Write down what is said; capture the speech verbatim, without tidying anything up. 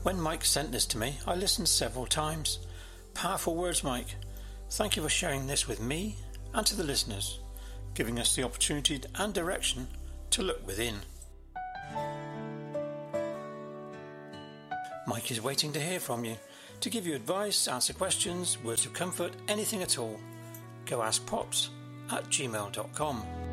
When Mike sent this to me, I listened several times. Powerful words, Mike. Thank you for sharing this with me and to the listeners, giving us the opportunity and direction to look within. Mike is waiting to hear from you, to give you advice, answer questions, words of comfort, anything at all. Go ask pops at gmail dot com.